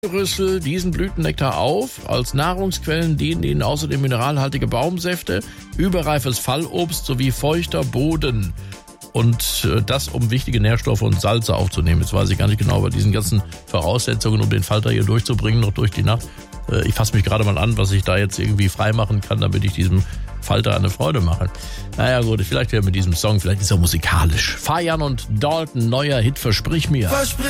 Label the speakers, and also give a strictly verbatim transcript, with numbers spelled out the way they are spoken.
Speaker 1: Rüssel diesen Blütennektar auf. Als Nahrungsquellen dienen ihnen außerdem mineralhaltige Baumsäfte, überreifes Fallobst sowie feuchter Boden. Und äh, das, um wichtige Nährstoffe und Salze aufzunehmen. Jetzt weiß ich gar nicht genau, bei diesen ganzen Voraussetzungen, um den Falter hier durchzubringen, noch durch die Nacht. Äh, ich fasse mich gerade mal an, was ich da jetzt irgendwie freimachen kann, damit ich diesem Falter eine Freude mache. Naja gut, vielleicht wieder mit diesem Song, vielleicht ist er musikalisch. Fajan und Dalton, neuer Hit, versprich mir.
Speaker 2: Versprich